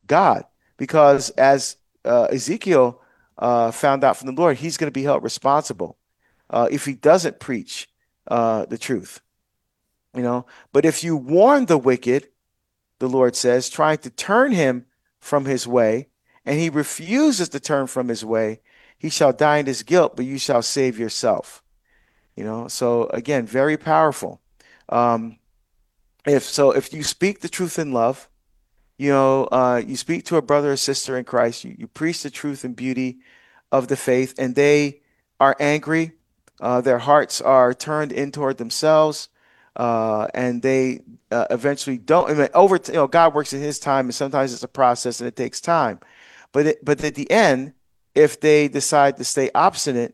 God, because as Ezekiel found out from the Lord, he's going to be held responsible if he doesn't preach the truth. But if you warn the wicked, the Lord says, trying to turn him from his way, and he refuses to turn from his way, he shall die in his guilt, but you shall save yourself. So again, very powerful. Um, if you speak the truth in love, you speak to a brother or sister in Christ, you preach the truth and beauty of the faith, and they are angry, their hearts are turned in toward themselves, and they eventually don't. I mean, God works in His time, and sometimes it's a process and it takes time. But at the end, if they decide to stay obstinate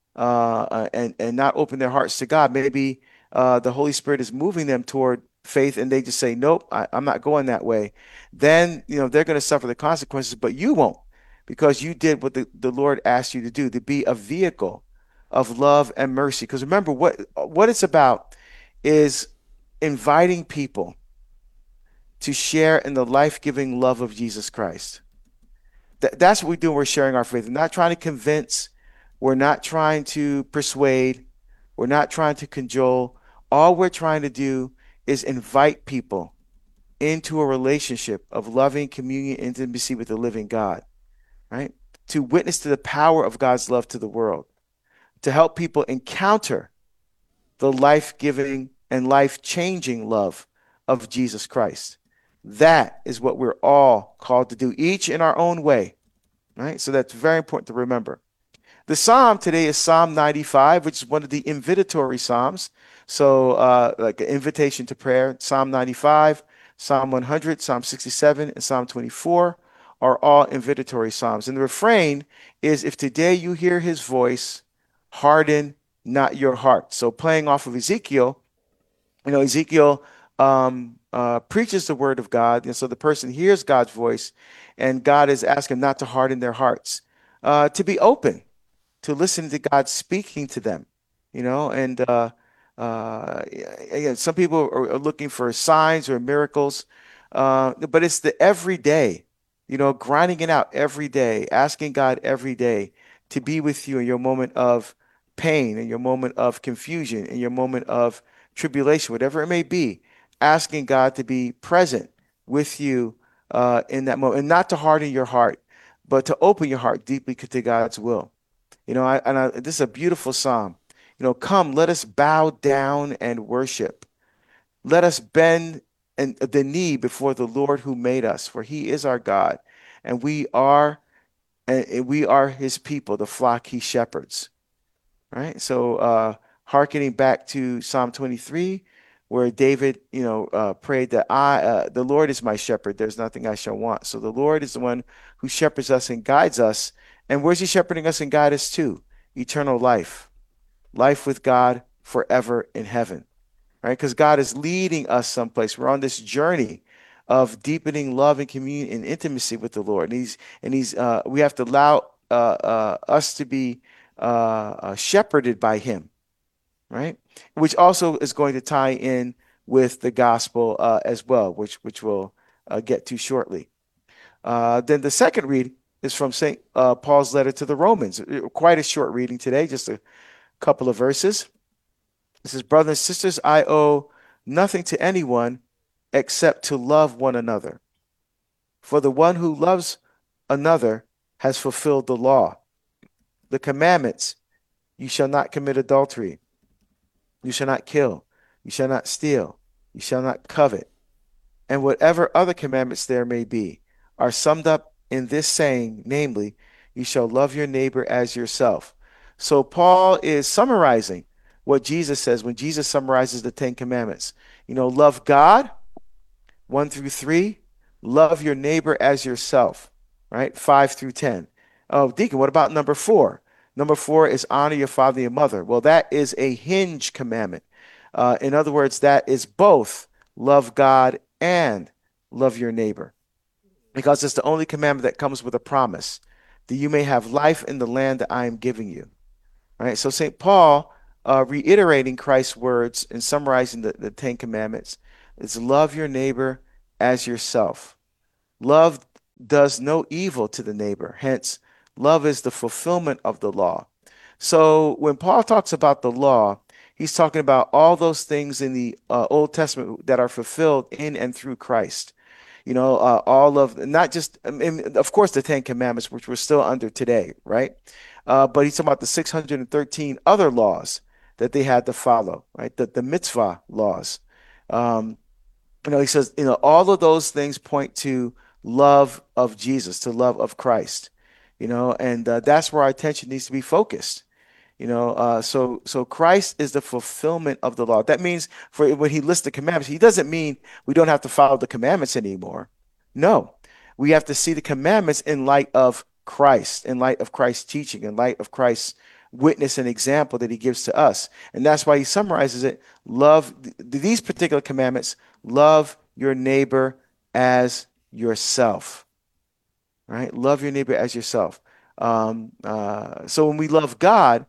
and not open their hearts to God, maybe the Holy Spirit is moving them toward faith, and they just say, "Nope, I'm not going that way." Then they're going to suffer the consequences, but you won't, because you did what the Lord asked you to do, to be a vehicle of love and mercy. Because remember, what it's about is inviting people to share in the life-giving love of Jesus Christ. That's what we do when we're sharing our faith. We're not trying to convince. We're not trying to persuade. We're not trying to cajole. All we're trying to do is invite people into a relationship of loving communion, intimacy with the living God, right? To witness to the power of God's love to the world, to help people encounter the life-giving and life-changing love of Jesus Christ. That is what we're all called to do, each in our own way, right? So that's very important to remember. The psalm today is Psalm 95, which is one of the invitatory psalms. So, like an invitation to prayer. Psalm 95, Psalm 100, Psalm 67, and Psalm 24 are all invitatory psalms. And the refrain is, if today you hear his voice, harden not your heart. So, playing off of Ezekiel, Ezekiel preaches the word of God. And so the person hears God's voice, and God is asking not to harden their hearts, to be open to listen to God speaking to them, and again, some people are looking for signs or miracles, but it's the everyday, grinding it out every day, asking God every day to be with you in your moment of pain, in your moment of confusion, in your moment of tribulation, whatever it may be, asking God to be present with you in that moment, and not to harden your heart, but to open your heart deeply to God's will. This is a beautiful psalm. Come, let us bow down and worship. Let us bend the knee before the Lord who made us, for he is our God, and we are his people, the flock he shepherds. Right? So, hearkening back to Psalm 23, where David, prayed that the Lord is my shepherd, there's nothing I shall want. So the Lord is the one who shepherds us and guides us. And where's he shepherding us and guide us to? Eternal life, life with God forever in heaven, right? Because God is leading us someplace. We're on this journey of deepening love and communion and intimacy with the Lord. We have to allow us to be shepherded by him, right? Which also is going to tie in with the gospel as well, which we'll get to shortly. Then the second read is from St. Paul's letter to the Romans. Quite a short reading today, just a couple of verses. It says, brothers and sisters, I owe nothing to anyone except to love one another. For the one who loves another has fulfilled the law. The commandments: you shall not commit adultery, you shall not kill, you shall not steal, you shall not covet, and whatever other commandments there may be, are summed up in this saying, namely, you shall love your neighbor as yourself. So Paul is summarizing what Jesus says when Jesus summarizes the Ten Commandments. Love God, 1 through 3, love your neighbor as yourself, right? 5 through 10. Oh, Deacon, what about number 4? Number 4 is honor your father and your mother. Well, that is a hinge commandment. In other words, that is both love God and love your neighbor, because it's the only commandment that comes with a promise that you may have life in the land that I am giving you. Right? So St. Paul, reiterating Christ's words and summarizing the Ten Commandments, is love your neighbor as yourself. Love does no evil to the neighbor. Hence, love is the fulfillment of the law. So when Paul talks about the law, he's talking about all those things in the Old Testament that are fulfilled in and through Christ. All of, not just, I mean, of course, the Ten Commandments, which we're still under today, right? But he's talking about the 613 other laws that they had to follow, right? The mitzvah laws. Um, he says, all of those things point to love of Jesus, to love of Christ, and that's where our attention needs to be focused. So Christ is the fulfillment of the law. That means for when he lists the commandments, he doesn't mean we don't have to follow the commandments anymore. No, we have to see the commandments in light of Christ, in light of Christ's teaching, in light of Christ's witness and example that he gives to us. And that's why he summarizes it. Love these particular commandments. Love your neighbor as yourself, right? Love your neighbor as yourself. So when we love God,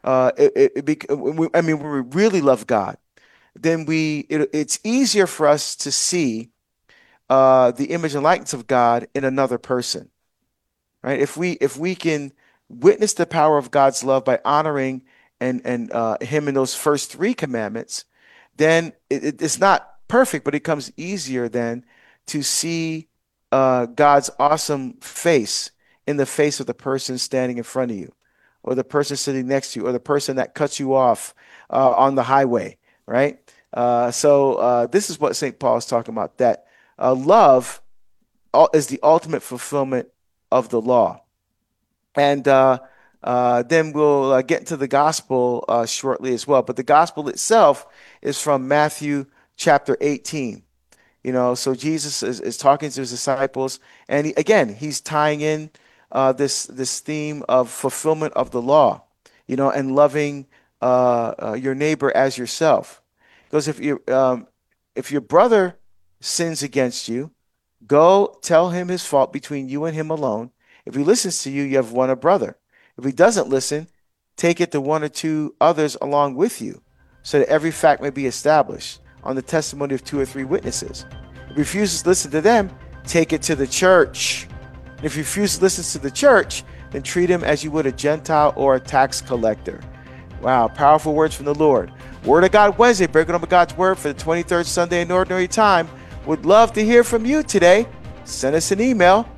when we really love God, then it's easier for us to see the image and likeness of God in another person, right? If we can witness the power of God's love by honoring and him in those first three commandments, then it's not perfect, but it becomes easier then to see God's awesome face in the face of the person standing in front of you, or the person sitting next to you, or the person that cuts you off on the highway, right? So this is what St. Paul is talking about, that love is the ultimate fulfillment of the law. And then we'll get into the gospel shortly as well. But the gospel itself is from Matthew chapter 18. So Jesus is talking to his disciples, and he's tying in this theme of fulfillment of the law, and loving your neighbor as yourself. Because if your brother sins against you, go tell him his fault between you and him alone. If he listens to you, you have won a brother. If he doesn't listen, take it to one or two others along with you, so that every fact may be established on the testimony of 2 or 3 witnesses. If he refuses to listen to them, take it to the church. And if he refuses to listen to the church, then treat him as you would a Gentile or a tax collector. Wow, powerful words from the Lord. Word of God Wednesday, breaking up God's word for the 23rd Sunday in Ordinary Time. Would love to hear from you today. Send us an email,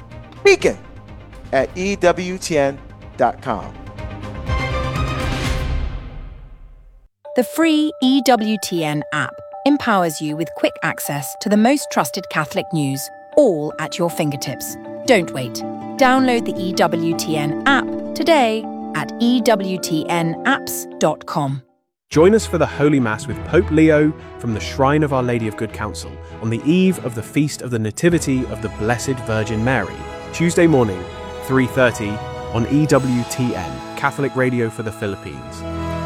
beacon@ewtn.com. The free EWTN app empowers you with quick access to the most trusted Catholic news, all at your fingertips. Don't wait. Download the EWTN app today at ewtnapps.com. Join us for the Holy Mass with Pope Leo from the Shrine of Our Lady of Good Counsel on the eve of the Feast of the Nativity of the Blessed Virgin Mary, Tuesday morning, 3:30 on EWTN, Catholic Radio for the Philippines.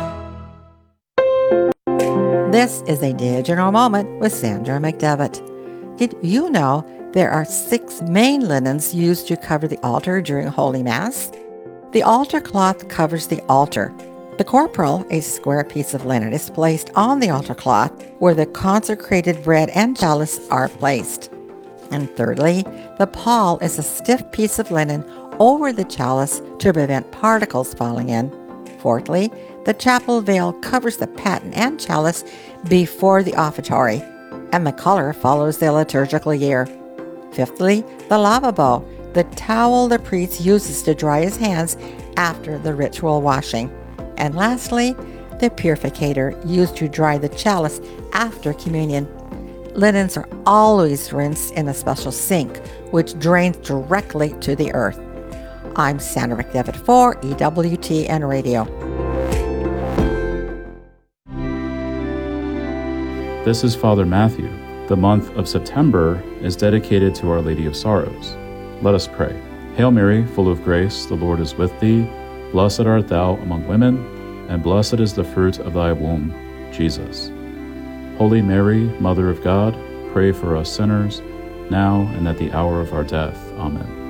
This is a digital moment with Sandra McDevitt. Did you know there are 6 main linens used to cover the altar during Holy Mass? The altar cloth covers the altar. The corporal, a square piece of linen, is placed on the altar cloth where the consecrated bread and chalice are placed. And thirdly, the pall is a stiff piece of linen over the chalice to prevent particles falling in. Fourthly, the chapel veil covers the paten and chalice before the offertory, and the color follows the liturgical year. Fifthly, the lavabo, the towel the priest uses to dry his hands after the ritual washing. And lastly, the purificator used to dry the chalice after communion. Linens are always rinsed in a special sink, which drains directly to the earth. I'm Sandra McDevitt for EWTN Radio. This is Father Matthew. The month of September is dedicated to Our Lady of Sorrows. Let us pray. Hail Mary, full of grace, the Lord is with thee. Blessed art thou among women, and blessed is the fruit of thy womb, Jesus. Holy Mary, Mother of God, pray for us sinners, now and at the hour of our death. Amen.